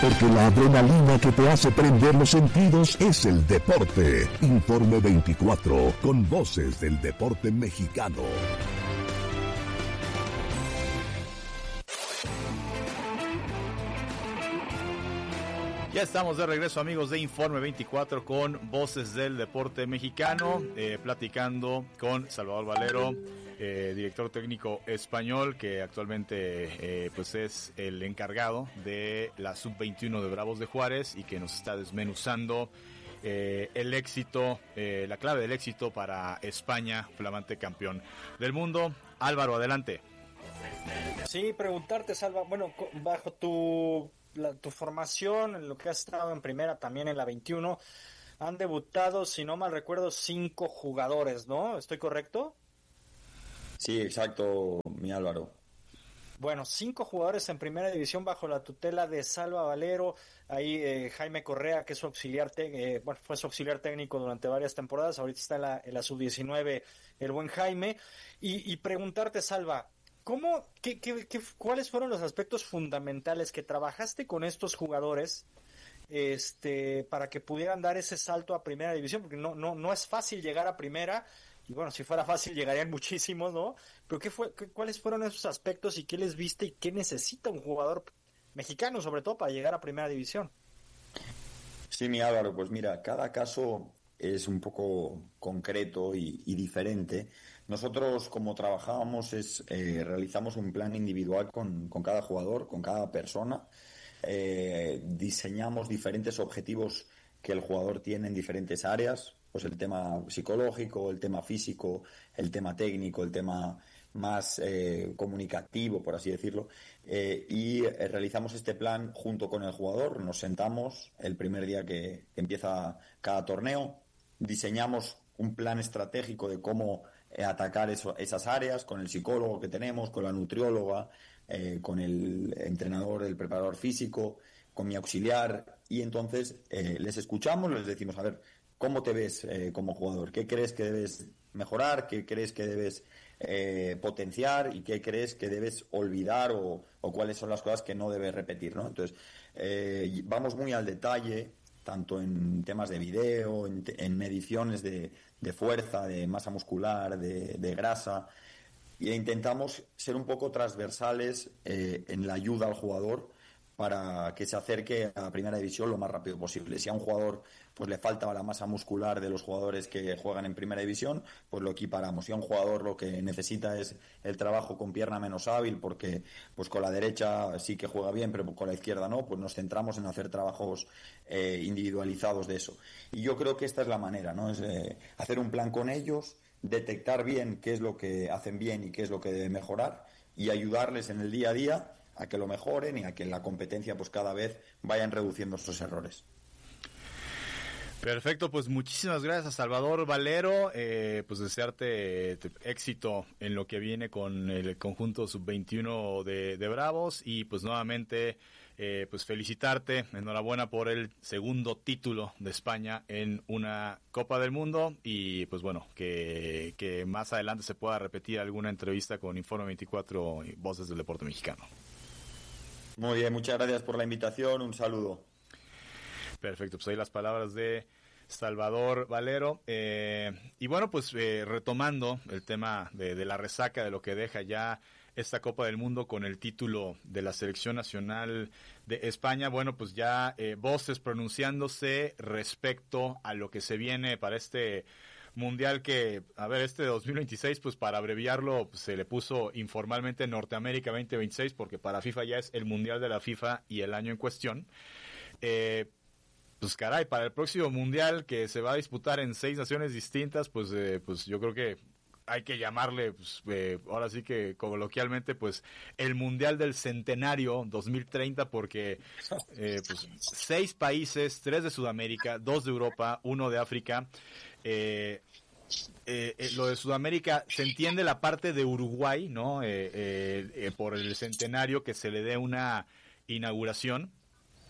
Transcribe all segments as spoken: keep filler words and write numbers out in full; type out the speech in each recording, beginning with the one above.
porque la adrenalina que te hace prender los sentidos es el deporte. Informe veinticuatro, con voces del deporte mexicano. Ya estamos de regreso, amigos de Informe veinticuatro, con voces del deporte mexicano, eh, platicando con Salvador Valero, eh, director técnico español, que actualmente eh, pues es el encargado de la sub veintiuno de Bravos de Juárez y que nos está desmenuzando eh, el éxito, eh, la clave del éxito para España, flamante campeón del mundo. Álvaro, adelante. Sí, preguntarte, Salva, bueno, bajo tu... La, tu formación, en lo que has estado en primera, también en la veintiuno, han debutado, si no mal recuerdo, cinco jugadores, ¿no? ¿Estoy correcto? Sí, exacto, mi Álvaro. Bueno, cinco jugadores en primera división bajo la tutela de Salva Valero, ahí eh, Jaime Correa, que es su auxiliar, te- eh, bueno, fue su auxiliar técnico durante varias temporadas, ahorita está en la, en la sub diecinueve el buen Jaime, y, y preguntarte, Salva, ¿Cómo, qué, qué, qué, cuáles fueron los aspectos fundamentales que trabajaste con estos jugadores este, para que pudieran dar ese salto a primera división? Porque no, no, no es fácil llegar a primera, y bueno, si fuera fácil llegarían muchísimos, ¿no? Pero ¿qué fue, qué, cuáles fueron esos aspectos y qué les viste y qué necesita un jugador mexicano, sobre todo, para llegar a primera división? Sí, mi Álvaro, pues mira, cada caso es un poco concreto y, y diferente. Nosotros, como trabajábamos, es eh, realizamos un plan individual con, con cada jugador, con cada persona. Eh, diseñamos diferentes objetivos que el jugador tiene en diferentes áreas, pues el tema psicológico, el tema físico, el tema técnico, el tema más eh, comunicativo, por así decirlo, eh, y eh, realizamos este plan junto con el jugador. Nos sentamos el primer día que, que empieza cada torneo, diseñamos un plan estratégico de cómo eh, atacar eso, esas áreas con el psicólogo que tenemos, con la nutrióloga, eh, con el entrenador, el preparador físico, con mi auxiliar, y entonces eh, les escuchamos, les decimos, a ver, ¿cómo te ves eh, como jugador? ¿Qué crees que debes mejorar? ¿Qué crees que debes eh, potenciar? ¿Y qué crees que debes olvidar? O, o cuáles son las cosas que no debes repetir, ¿no? Entonces, eh, vamos muy al detalle, tanto en temas de video, en, en mediciones de, de fuerza, de masa muscular, de, de grasa, e intentamos ser un poco transversales eh, en la ayuda al jugador para que se acerque a la primera división lo más rápido posible. Si a un jugador pues le falta la masa muscular de los jugadores que juegan en primera división, pues lo equiparamos. Si a un jugador lo que necesita es el trabajo con pierna menos hábil, porque pues con la derecha sí que juega bien, pero con la izquierda no, pues nos centramos en hacer trabajos eh, individualizados de eso. Y yo creo que esta es la manera, ¿no? Es eh, hacer un plan con ellos, detectar bien qué es lo que hacen bien y qué es lo que debe mejorar, y ayudarles en el día a día a que lo mejoren y a que en la competencia pues cada vez vayan reduciendo estos errores. Perfecto, pues muchísimas gracias a Salvador Valero, eh, pues desearte éxito en lo que viene con el conjunto sub veintiuno de, de Bravos, y pues nuevamente eh, pues felicitarte, enhorabuena por el segundo título de España en una Copa del Mundo, y pues bueno, que, que más adelante se pueda repetir alguna entrevista con Informe veinticuatro y Voces del Deporte Mexicano. Muy bien, muchas gracias por la invitación, un saludo. Perfecto, pues ahí las palabras de Salvador Valero. Eh, y bueno, pues eh, retomando el tema de, de la resaca, de lo que deja ya esta Copa del Mundo con el título de la Selección Nacional de España, bueno, pues ya eh, voces pronunciándose respecto a lo que se viene para este Mundial que, a ver, este dos mil veintiséis, pues para abreviarlo, pues, se le puso informalmente Norteamérica veinte veintiséis, porque para FIFA ya es el Mundial de la FIFA y el año en cuestión. Eh, pues caray, para el próximo Mundial que se va a disputar en seis naciones distintas, pues, eh, pues yo creo que hay que llamarle, pues, eh, ahora sí que coloquialmente, pues el Mundial del Centenario dos mil treinta, porque eh, pues seis países, tres de Sudamérica, dos de Europa, uno de África. Eh, eh, eh, lo de Sudamérica se entiende la parte de Uruguay, ¿no? Eh, eh, eh, por el centenario, que se le dé una inauguración.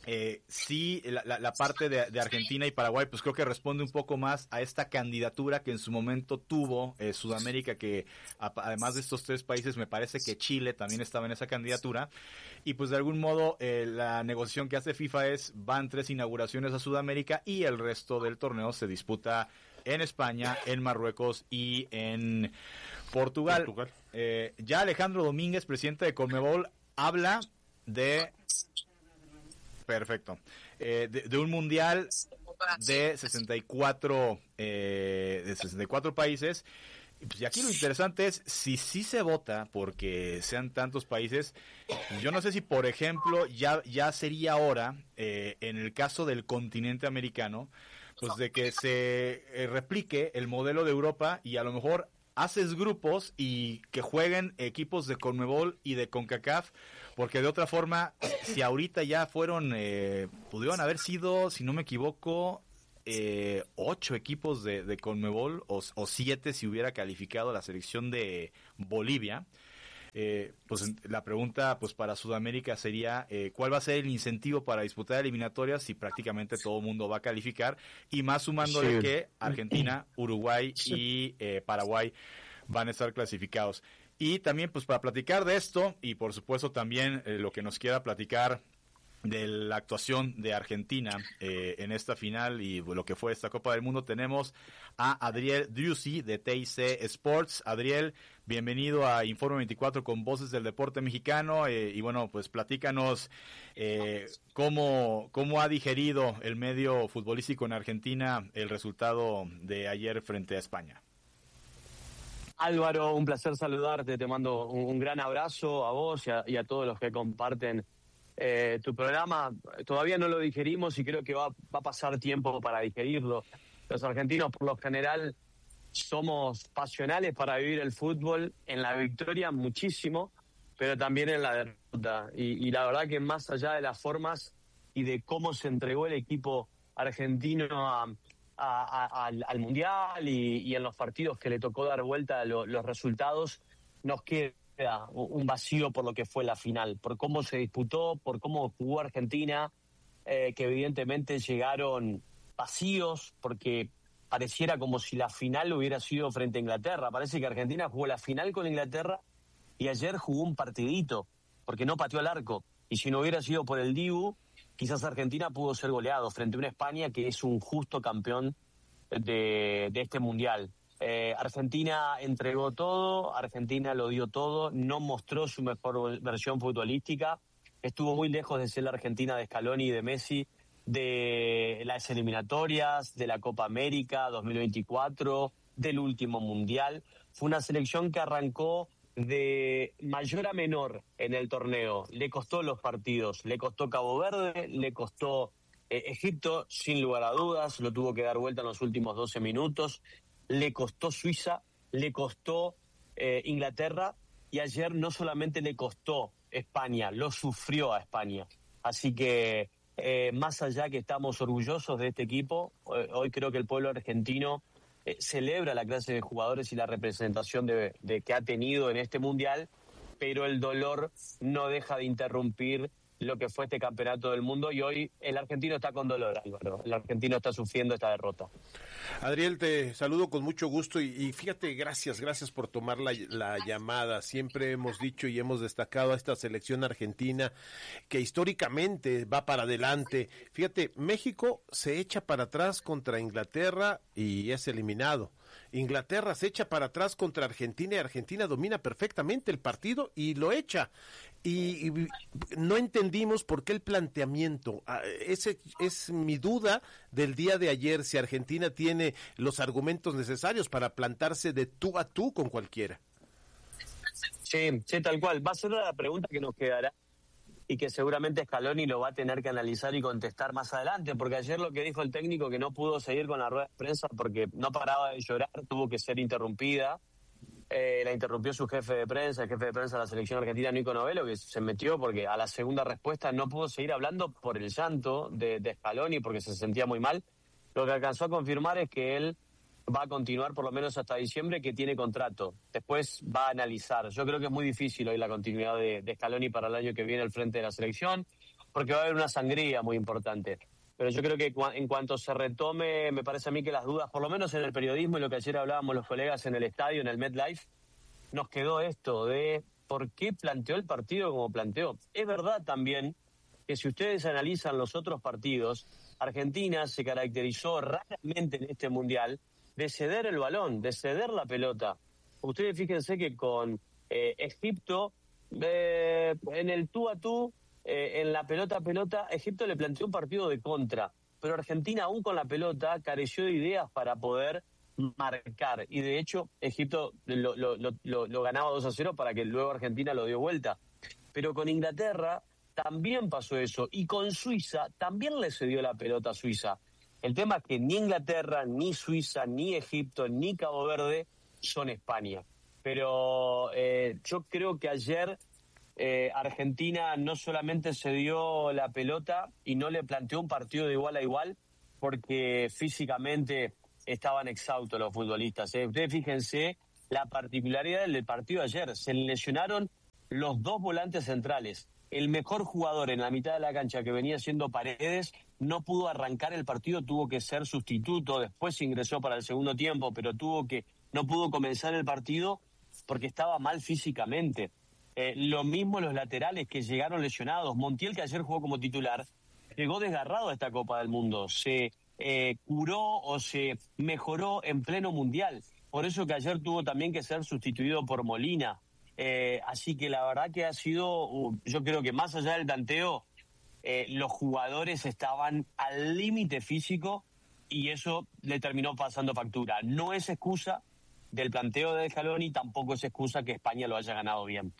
Eh, sí, la, la, la parte de, de Argentina y Paraguay, pues creo que responde un poco más a esta candidatura que en su momento tuvo eh, Sudamérica, que a, además de estos tres países, me parece que Chile también estaba en esa candidatura. Y pues de algún modo eh, la negociación que hace FIFA es, van tres inauguraciones a Sudamérica y el resto del torneo se disputa en España, en Marruecos y en Portugal. Portugal. Eh, ya Alejandro Domínguez, presidente de Conmebol, habla de... Perfecto. Eh, de, de un mundial de sesenta y cuatro eh, de sesenta y cuatro países. Y, pues, y aquí lo interesante es si sí se vota porque sean tantos países. Yo no sé si, por ejemplo, ya, ya sería hora, eh, en el caso del continente americano, pues de que se eh, replique el modelo de Europa y a lo mejor haces grupos y que jueguen equipos de Conmebol y de CONCACAF, porque de otra forma, si ahorita ya fueron, eh, pudieron haber sido, si no me equivoco, eh, ocho equipos de, de Conmebol o, o siete si hubiera calificado la selección de Bolivia. Eh, pues la pregunta pues para Sudamérica sería eh, ¿cuál va a ser el incentivo para disputar eliminatorias si prácticamente todo el mundo va a calificar? Y más sumándole sí. que Argentina, Uruguay y eh, Paraguay van a estar clasificados. Y también pues para platicar de esto y por supuesto también eh, lo que nos quiera platicar de la actuación de Argentina eh, en esta final y lo que fue esta Copa del Mundo, tenemos a Adriel Driussi de T I C Sports. Adriel, bienvenido a Informe veinticuatro con Voces del Deporte Mexicano eh, y bueno, pues platícanos eh, cómo, cómo ha digerido el medio futbolístico en Argentina el resultado de ayer frente a España. Álvaro, un placer saludarte, te mando un, un gran abrazo a vos y a, y a todos los que comparten Eh, tu programa. Todavía no lo digerimos y creo que va, va a pasar tiempo para digerirlo. Los argentinos por lo general somos pasionales para vivir el fútbol, en la victoria muchísimo, pero también en la derrota. Y, y la verdad que más allá de las formas y de cómo se entregó el equipo argentino a, a, a, al, al Mundial y, y en los partidos que le tocó dar vuelta a lo, los resultados, nos queda un vacío por lo que fue la final, por cómo se disputó, por cómo jugó Argentina, eh, que evidentemente llegaron vacíos, porque pareciera como si la final hubiera sido frente a Inglaterra. Parece que Argentina jugó la final con Inglaterra y ayer jugó un partidito, porque no pateó al arco. Y si no hubiera sido por el Dibu, quizás Argentina pudo ser goleado frente a una España que es un justo campeón de, de este Mundial. Eh, Argentina entregó todo, Argentina lo dio todo, no mostró su mejor versión futbolística, estuvo muy lejos de ser la Argentina de Scaloni y de Messi, de las eliminatorias, de la Copa América dos mil veinticuatro, del último Mundial. Fue una selección que arrancó de mayor a menor en el torneo, le costó los partidos, le costó Cabo Verde, le costó eh, Egipto, sin lugar a dudas, lo tuvo que dar vuelta en los últimos doce minutos, le costó Suiza, le costó eh, Inglaterra y ayer no solamente le costó España, lo sufrió a España. Así que eh, más allá que estamos orgullosos de este equipo, eh, hoy creo que el pueblo argentino eh, celebra la clase de jugadores y la representación de, de que ha tenido en este Mundial, pero el dolor no deja de interrumpir lo que fue este campeonato del mundo y hoy el argentino está con dolor, Álvaro. El argentino está sufriendo esta derrota. Adriel, te saludo con mucho gusto y, y fíjate, gracias, gracias por tomar la, la llamada. Siempre hemos dicho y hemos destacado a esta selección argentina que históricamente va para adelante. Fíjate, México se echa para atrás contra Inglaterra y es eliminado. Inglaterra se echa para atrás contra Argentina y Argentina domina perfectamente el partido y lo echa. Y, y no entendimos por qué el planteamiento. Ese es mi duda del día de ayer, si Argentina tiene los argumentos necesarios para plantarse de tú a tú con cualquiera. Sí, sí, tal cual. Va a ser la pregunta que nos quedará y que seguramente Scaloni lo va a tener que analizar y contestar más adelante, porque ayer lo que dijo el técnico, que no pudo seguir con la rueda de prensa porque no paraba de llorar, tuvo que ser interrumpida. Eh, la interrumpió su jefe de prensa, el jefe de prensa de la selección argentina, Nico Novello, que se metió porque a la segunda respuesta no pudo seguir hablando por el llanto de, de Scaloni, porque se sentía muy mal. Lo que alcanzó a confirmar es que él va a continuar por lo menos hasta diciembre, que tiene contrato. Después va a analizar. Yo creo que es muy difícil hoy la continuidad de, de Scaloni para el año que viene al frente de la selección. porque va a haber una sangría muy importante. Pero yo creo que en cuanto se retome, me parece a mí que las dudas, por lo menos en el periodismo y lo que ayer hablábamos los colegas en el estadio, en el MetLife, nos quedó esto de por qué planteó el partido como planteó. Es verdad también que si ustedes analizan los otros partidos, Argentina se caracterizó raramente en este Mundial de ceder el balón, de ceder la pelota. Ustedes fíjense que con eh, Egipto, eh, en el tú a tú, Eh, en la pelota a pelota, Egipto le planteó un partido de contra, pero Argentina aún con la pelota careció de ideas para poder marcar, y de hecho Egipto lo, lo, lo, lo ganaba dos a cero para que luego Argentina lo dio vuelta. Pero con Inglaterra también pasó eso, y con Suiza también le cedió la pelota a Suiza. El tema es que ni Inglaterra, ni Suiza, ni Egipto, ni Cabo Verde son España. Pero eh, yo creo que ayer Eh, Argentina no solamente se dio la pelota y no le planteó un partido de igual a igual, porque físicamente estaban exhaustos los futbolistas. ¿eh? Ustedes fíjense la particularidad del partido de ayer. Se lesionaron los dos volantes centrales. El mejor jugador en la mitad de la cancha, que venía siendo Paredes, no pudo arrancar el partido, tuvo que ser sustituto. Después ingresó para el segundo tiempo, pero tuvo que no pudo comenzar el partido porque estaba mal físicamente. Eh, lo mismo los laterales que llegaron lesionados. Montiel, que ayer jugó como titular, llegó desgarrado a esta Copa del Mundo. Se eh, curó o se mejoró en pleno Mundial. Por eso que ayer tuvo también que ser sustituido por Molina. Eh, así que la verdad que ha sido, uh, yo creo que más allá del tanteo, eh, los jugadores estaban al límite físico y eso le terminó pasando factura. No es excusa del planteo de Scaloni, tampoco es excusa que España lo haya ganado bien.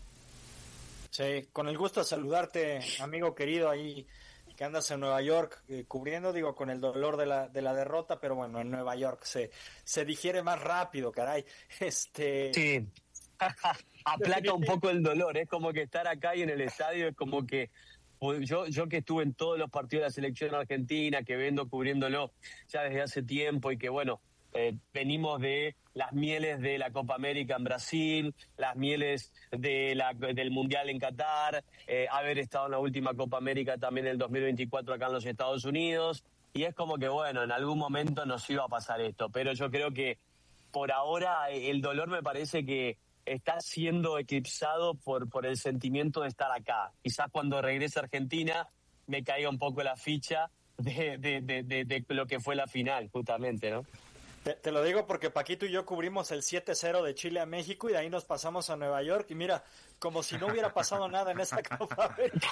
Sí, con el gusto de saludarte, amigo querido, ahí que andas en Nueva York eh, cubriendo, digo, con el dolor de la de la derrota, pero bueno, en Nueva York se se digiere más rápido, caray. Este Sí, aplaca un poco el dolor, es como que estar acá y en el estadio es como que yo yo que estuve en todos los partidos de la selección argentina, que vengo cubriéndolo ya desde hace tiempo y que bueno, eh, venimos de las mieles de la Copa América en Brasil, las mieles de la, del Mundial en Qatar, eh, haber estado en la última Copa América también en el dos mil veinticuatro acá en los Estados Unidos, y es como que bueno, en algún momento nos iba a pasar esto, pero yo creo que por ahora el dolor me parece que está siendo eclipsado por, por el sentimiento de estar acá. Quizás cuando regrese a Argentina me caiga un poco la ficha de, de, de, de, de lo que fue la final, justamente, ¿no? Te, te lo digo porque Paquito y yo cubrimos el siete cero de Chile a México y de ahí nos pasamos a Nueva York y mira, como si no hubiera pasado nada en esta Copa América.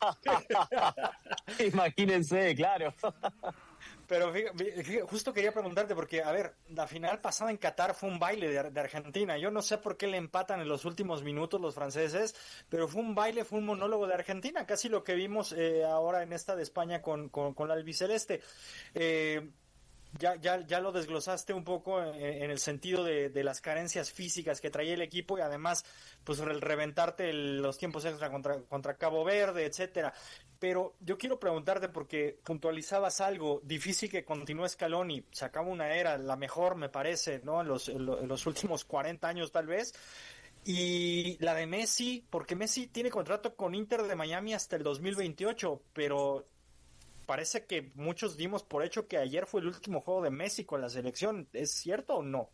Imagínense, claro. Pero fíjate, justo quería preguntarte porque, a ver, la final pasada en Qatar fue un baile de, de Argentina. Yo no sé por qué le empatan en los últimos minutos los franceses, pero fue un baile, fue un monólogo de Argentina, casi lo que vimos eh, ahora en esta de España con, con, con la albiceleste. Eh, Ya, ya, ya lo desglosaste un poco en, en el sentido de, de las carencias físicas que traía el equipo y además pues el reventarte el, los tiempos extra contra, contra Cabo Verde, etcétera. Pero yo quiero preguntarte porque puntualizabas algo, difícil que continúe Scaloni, se acaba una era, la mejor me parece, ¿no? En los, en los últimos cuarenta años tal vez. Y la de Messi, porque Messi tiene contrato con Inter de Miami hasta el dos mil veintiocho, pero parece que muchos dimos por hecho que ayer fue el último juego de Messi con la selección. ¿Es cierto o no?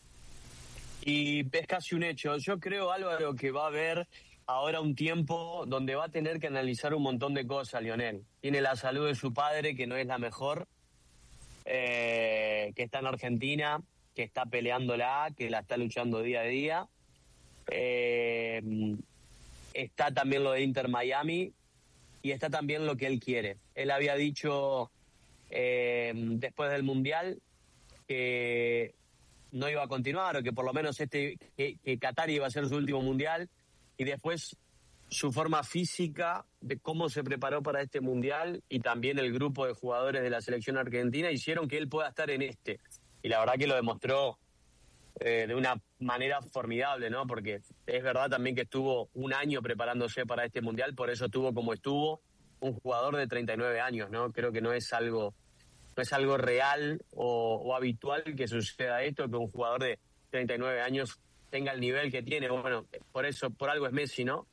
Y es casi un hecho. Yo creo, Álvaro, que va a haber ahora un tiempo donde va a tener que analizar un montón de cosas, Lionel. Tiene la salud de su padre, que no es la mejor, eh, que está en Argentina, que está peleándola, que la está luchando día a día. Eh, está también lo de Inter Miami, y está también lo que él quiere. Él había dicho eh, después del Mundial que no iba a continuar, o que por lo menos este que, que Qatar iba a ser su último Mundial, y después su forma física, de cómo se preparó para este Mundial, y también el grupo de jugadores de la selección argentina hicieron que él pueda estar en este. Y la verdad que lo demostró eh, de una manera formidable, ¿no? Porque es verdad también que estuvo un año preparándose para este Mundial, por eso estuvo como estuvo, un jugador de treinta y nueve años, ¿no? Creo que no es algo no es algo real o, o habitual que suceda esto, que un jugador de treinta y nueve años tenga el nivel que tiene. Bueno, por eso, por algo es Messi, ¿no?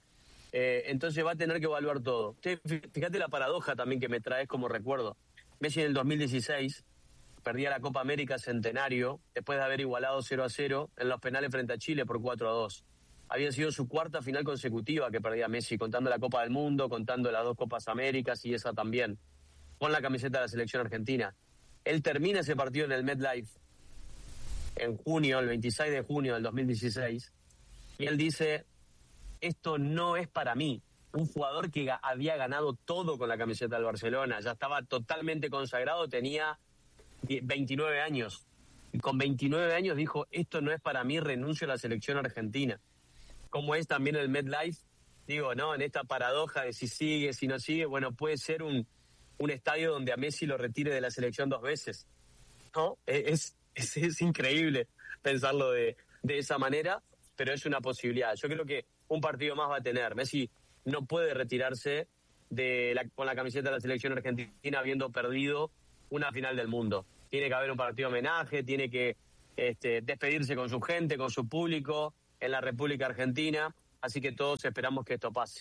Eh, entonces va a tener que evaluar todo. Fíjate la paradoja también que me traes como recuerdo. Messi en el dos mil dieciséis perdía la Copa América Centenario después de haber igualado cero a cero en los penales frente a Chile por cuatro a dos. Había sido su cuarta final consecutiva que perdía Messi, contando la Copa del Mundo, contando las dos Copas Américas y esa también, con la camiseta de la selección argentina. Él termina ese partido en el MetLife en junio, el veintiséis de junio del dos mil dieciséis, y él dice: esto no es para mí. Un jugador que había ganado todo con la camiseta del Barcelona, ya estaba totalmente consagrado, tenía veintinueve años. Y con veintinueve años dijo: esto no es para mí, renuncio a la selección argentina. Como es también el MetLife, digo, ¿no? En esta paradoja de si sigue, si no sigue, bueno, puede ser un, un estadio donde a Messi lo retire de la selección dos veces, ¿no? Es, es, es increíble pensarlo de, de esa manera, pero es una posibilidad. Yo creo que un partido más va a tener. Messi no puede retirarse de la, con la camiseta de la selección argentina habiendo perdido una final del mundo. Tiene que haber un partido homenaje, tiene que este, despedirse con su gente, con su público en la República Argentina, así que todos esperamos que esto pase.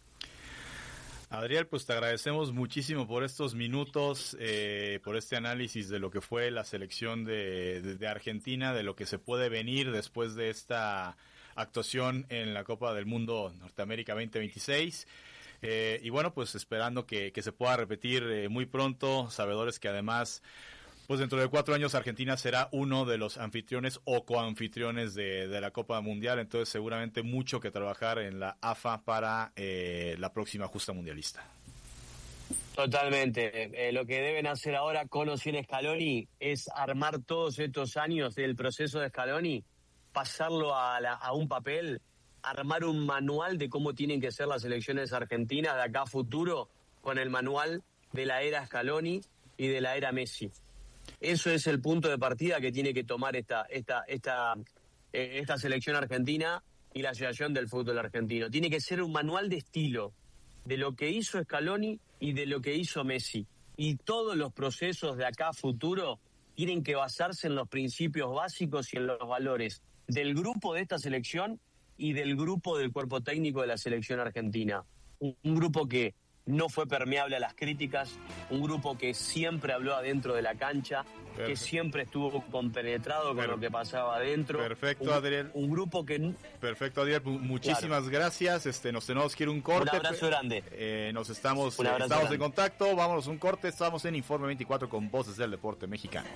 Adriel, pues te agradecemos muchísimo por estos minutos, eh, por este análisis de lo que fue la selección de, de, de Argentina, de lo que se puede venir después de esta actuación en la Copa del Mundo Norteamérica veinte veintiséis. Eh, y bueno, pues esperando que, que se pueda repetir eh, muy pronto, sabedores que además, pues dentro de cuatro años Argentina será uno de los anfitriones o coanfitriones de, de la Copa Mundial, entonces seguramente mucho que trabajar en la A F A para eh, la próxima justa mundialista. Totalmente. Eh, lo que deben hacer ahora con o sin Scaloni es armar todos estos años del proceso de Scaloni, pasarlo a, la, a un papel, armar un manual de cómo tienen que ser las selecciones argentinas de acá a futuro, con el manual de la era Scaloni y de la era Messi. Eso es el punto de partida que tiene que tomar esta, esta, esta, eh, esta selección argentina y la asociación del fútbol argentino. Tiene que ser un manual de estilo de lo que hizo Scaloni y de lo que hizo Messi. Y todos los procesos de acá a futuro tienen que basarse en los principios básicos y en los valores del grupo de esta selección y del grupo del cuerpo técnico de la selección argentina. Un, un grupo que no fue permeable a las críticas, un grupo que siempre habló adentro de la cancha, Perfecto. que siempre estuvo compenetrado con Perfecto. lo que pasaba adentro. Perfecto, un, Adriel. Un grupo que... Perfecto, Adriel. Muchísimas claro. gracias. Este, nos tenemos que ir un corte. Un abrazo grande. Eh, nos estamos, un eh, estamos grande. en contacto. Vámonos un corte. Estamos en Informe veinticuatro con Voces del Deporte Mexicano.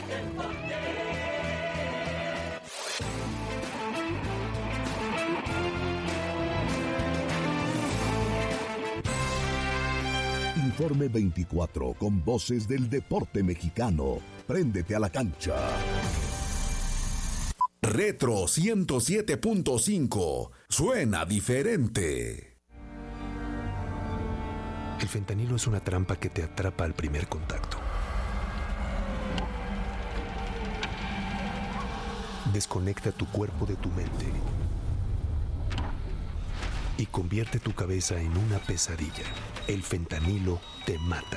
Informe veinticuatro con Voces del Deporte Mexicano. Préndete a la cancha. Retro ciento siete punto cinco. Suena diferente. El fentanilo es una trampa que te atrapa al primer contacto. Desconecta tu cuerpo de tu mente y convierte tu cabeza en una pesadilla. El fentanilo te mata.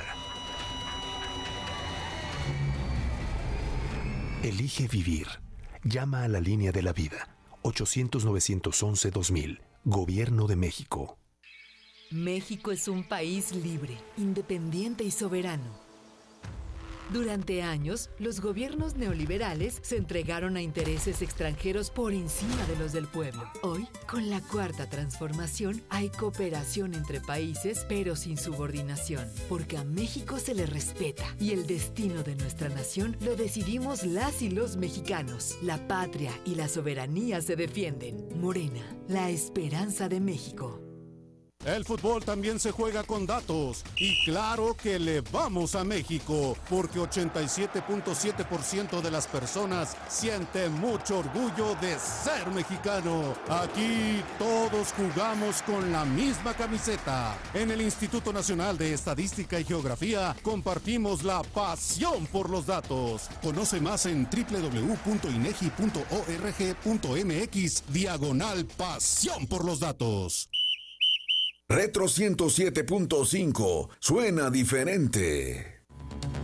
Elige vivir. Llama a la línea de la vida. ochocientos, novecientos once, dos mil. Gobierno de México. México es un país libre, independiente y soberano. Durante años, los gobiernos neoliberales se entregaron a intereses extranjeros por encima de los del pueblo. Hoy, con la Cuarta Transformación, hay cooperación entre países, pero sin subordinación, porque a México se le respeta y el destino de nuestra nación lo decidimos las y los mexicanos. La patria y la soberanía se defienden. Morena, la esperanza de México. El fútbol también se juega con datos y claro que le vamos a México porque ochenta y siete punto siete por ciento de las personas siente mucho orgullo de ser mexicano. Aquí todos jugamos con la misma camiseta. En el Instituto Nacional de Estadística y Geografía compartimos la pasión por los datos. Conoce más en doble u doble u doble u punto inegi punto org punto mx diagonal pasión por los datos. Retro ciento siete punto cinco. Suena diferente.